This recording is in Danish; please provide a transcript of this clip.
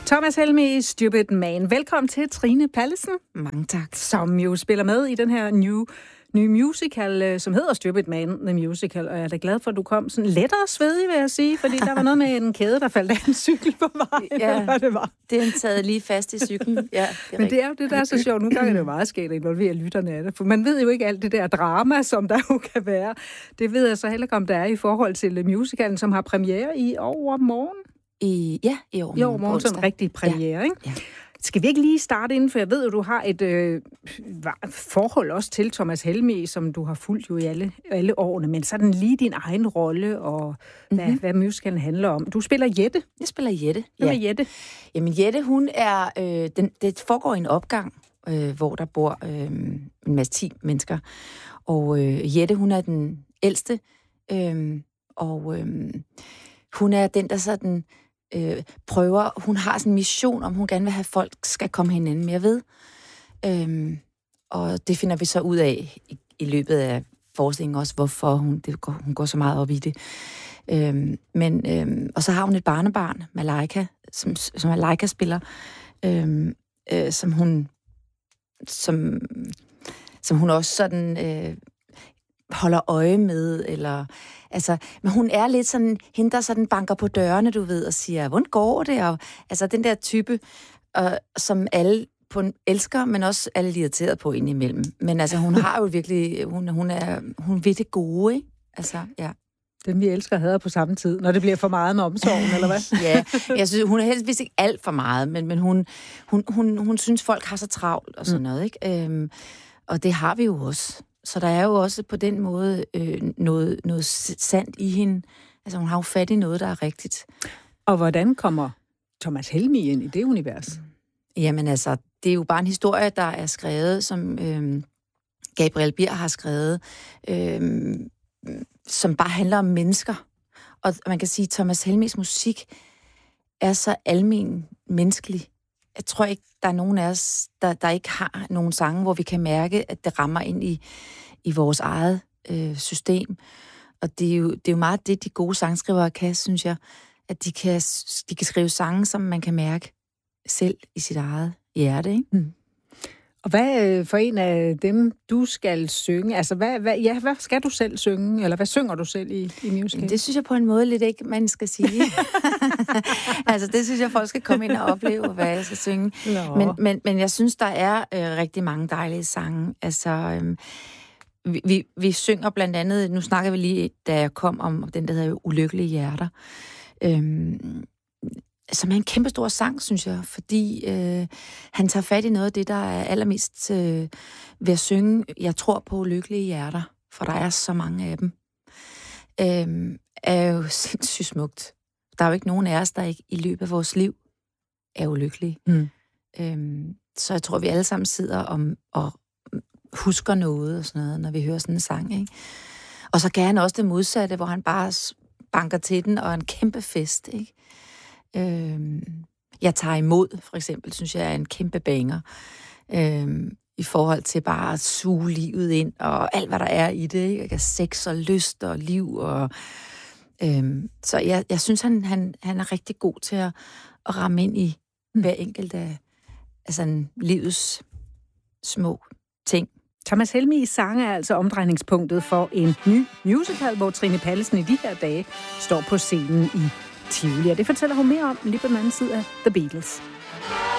Thomas Helmig, Stupid Man. Velkommen til Trine Pallesen. Mange tak. Som jo spiller med i den her nye musical, som hedder Stupid Man, The Musical. Og jeg er da glad for, at du kom sådan lettere svedig, vil jeg sige, fordi der var noget med en kæde, der faldt af en cykel på vejen, eller hvad det var. Det er taget lige fast i cyklen. Ja, men det er jo det, der er så sjovt. Nogle gange er det jo meget skægt at involvere lytterne af det, for man ved jo ikke alt det der drama, som der jo kan være. Det ved jeg så heller ikke, om der er i forhold til musicalen, som har premiere i overmorgen. I overmorgen som rigtig premiere, ikke? Ja. Skal vi ikke lige starte inden, for jeg ved jo, du har et forhold også til Thomas Helmig, som du har fulgt jo i alle årene, men sådan lige din egen rolle og hvad musicalen handler om. Du spiller Jette. Jeg spiller Jette. Hvem er Jette? Jamen Jette, hun er, det foregår i en opgang, hvor der bor en masse 10 mennesker, og Jette, hun er den ældste, hun er den, der sådan prøver, hun har sådan en mission, om hun gerne vil have, at folk skal komme hinanden mere ved. Og det finder vi så ud af i løbet af forestillingen også, hvorfor hun går så meget op i det. Og så har hun et barnebarn, Malaika, som Malaika spiller, som hun også sådan holder øje med, eller altså, men hun er lidt sådan, hende der sådan banker på dørene, du ved, og siger, hvordan går det? Og altså den der type, som alle elsker, men også alle er irriteret på indimellem. Men altså, hun har jo virkelig, hun ved det gode, ikke? Altså, ja. Dem vi elsker og hader på samme tid, når det bliver for meget med omsorgen, eller hvad? Ja, jeg synes, hun er helst vist ikke alt for meget, men hun synes, folk har så travlt og sådan noget, ikke? Og det har vi jo også. Så der er jo også på den måde noget sandt i hende. Altså, hun har jo fat i noget, der er rigtigt. Og hvordan kommer Thomas Helmig ind i det univers? Jamen altså, det er jo bare en historie, der er skrevet, som Gabriel Bier har skrevet, som bare handler om mennesker. Og man kan sige, at Thomas Helmigs musik er så almen menneskelig. Jeg tror ikke, der er nogen af os, der ikke har nogen sange, hvor vi kan mærke, at det rammer ind i vores eget system. Og det er jo meget det, de gode sangskrivere kan, synes jeg, at de kan skrive sange, som man kan mærke selv i sit eget hjerte, ikke? Mm. Og hvad for en af dem, du skal synge? Altså, hvad skal du selv synge? Eller hvad synger du selv i musicalen? Det synes jeg på en måde lidt ikke, man skal sige. Altså, det synes jeg, folk skal komme ind og opleve, hvad jeg skal synge. Men jeg synes, der er rigtig mange dejlige sange. Altså, vi synger blandt andet, nu snakker vi lige, da jeg kom om den, der hedder Ulykkelige Hjerter, som er en kæmpe stor sang, synes jeg, fordi han tager fat i noget af det, der er allermest ved at synge, jeg tror på ulykkelige hjerter, for der er så mange af dem, er jo sindssygt smukt. Der er jo ikke nogen af os, der ikke i løbet af vores liv er ulykkelige. Så jeg tror, vi alle sammen sidder og husker noget og sådan noget, når vi hører sådan en sang, ikke? Og så gerne også det modsatte, hvor han bare banker til den, og en kæmpe fest, ikke? Jeg tager imod, for eksempel, synes jeg er en kæmpe banger. I forhold til bare at suge livet ind, og alt, hvad der er i det, ikke? Sex og lyst og liv. Og, så jeg synes, han er rigtig god til at ramme ind i hver enkelt af sådan livets små ting. Thomas Helmigs sange er altså omdrejningspunktet for en ny musical, hvor Trine Pallesen i de her dage står på scenen i Tivoli. Og det fortæller hun mere om lige på den anden side af The Beatles.